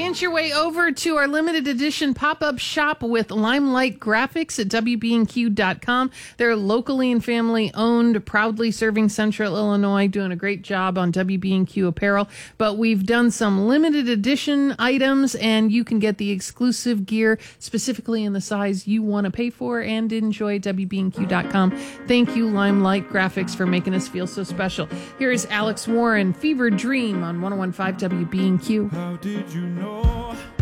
inch your way over to our limited edition pop-up shop with Limelight Graphics at WBNQ.com. They're locally and family owned, proudly serving Central Illinois, doing a great job on WBNQ apparel. But we've done some limited edition items, and you can get the exclusive gear specifically in the size you want to pay for and enjoy at WBNQ.com. Thank you, Limelight Graphics, for making us feel so special. Here is Alex Warren, Fever Dream on 101.5 WBNQ. How did you know?